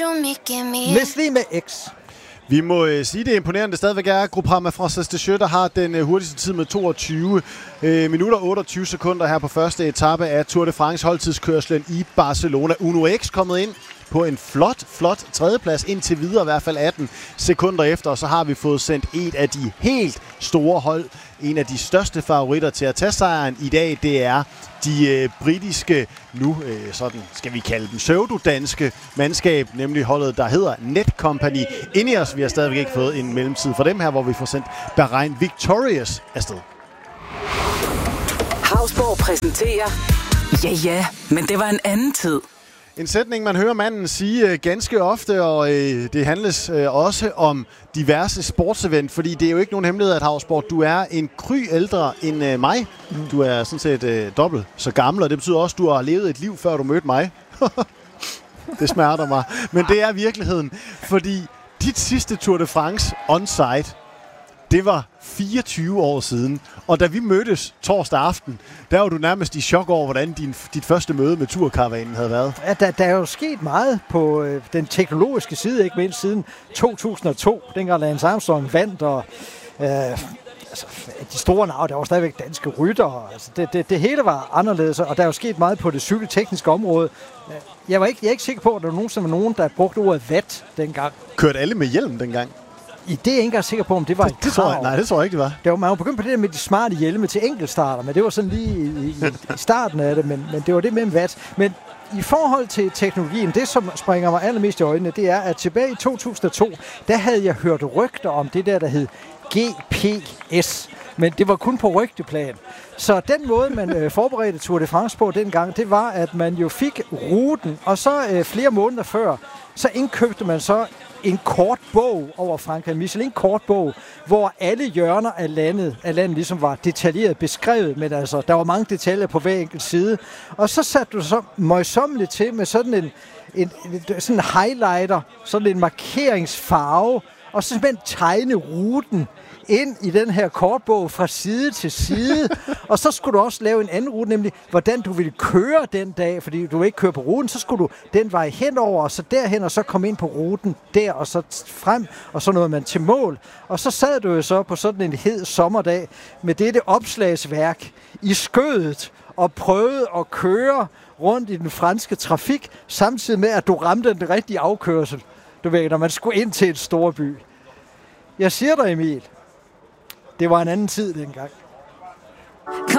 Nestlé med X. Vi må sige, det imponerende stadigvæk er Groupama Frances Deschamps, der har den hurtigste tid med 22 minutter 28 sekunder her på første etape af Tour de France holdtidskørslen i Barcelona. Uno X kommet ind på en flot tredjeplads indtil videre, i hvert fald 18 sekunder efter, og så har vi fået sendt et af de helt store hold, en af de største favoritter til at tage sejren i dag, det er de britiske, nu sådan skal vi kalde dem pseudodanske mandskab, nemlig holdet, der hedder Netcompany Ineos. Vi har stadigvæk ikke fået en mellemtid for dem her, hvor vi får sendt Bahrain Victorious afsted. Hausborg præsenterer, ja, men det var en anden tid. En sætning, man hører manden sige ganske ofte, og det handles også om diverse sportsevent, fordi det er jo ikke nogen hemmelighed, at Hausborg, du er en kry ældre end mig. Du er sådan set dobbelt så gammel, og det betyder også, at du har levet et liv, før du mødte mig. Det smerter mig. Men det er virkeligheden, fordi dit sidste Tour de France on-site, det var 24 år siden, og da vi mødtes torsdag aften, der var du nærmest i chok over, hvordan dit første møde med turkaravanen havde været. Ja, der er jo sket meget på den teknologiske side, ikke mindst siden 2002, dengang Lance Armstrong vandt, og de store navne, der var stadigvæk danske ryttere. Altså, det hele var anderledes, og der er jo sket meget på det cykeltekniske område. Jeg er ikke sikker på, at der nogensinde var nogen, der brugte ordet vat dengang. Kørte alle med hjelm dengang? Det er jeg ikke engang sikker på, om det var det tror jeg, nej, det tror jeg ikke, det var. Man var begyndt på det der med de smarte hjelme til enkeltstarter, men det var sådan lige i starten af det, men det var det med en vat. Men i forhold til teknologien, det som springer mig allermest i øjnene, det er, at tilbage i 2002, der havde jeg hørt rygter om det der hed GPS, men det var kun på rygteplan. Så den måde, man forberedte Tour de France på dengang, det var, at man jo fik ruten, og så flere måneder før, så indkøbte man så en kort bog over Frankrig, Michelin-kort bog, hvor alle hjørner af landet ligesom var detaljeret beskrevet, men altså, der var mange detaljer på hver enkelt side. Og så satte du så møjsommeligt til med sådan sådan en highlighter, sådan en markeringsfarve, og så simpelthen tegne ruten ind i den her kortbog fra side til side. Og så skulle du også lave en anden rute, nemlig hvordan du ville køre den dag, fordi du ikke kører på ruten, så skulle du den vej henover, og så derhen, og så komme ind på ruten der, og så frem, og så nåede man til mål. Og så sad du jo så på sådan en hed sommerdag med dette opslagsværk i skødet, og prøvede at køre rundt i den franske trafik, samtidig med, at du ramte den rigtige afkørsel. Du ved, når man skulle ind til et storby. Jeg siger dig, Emil, det var en anden tid dengang.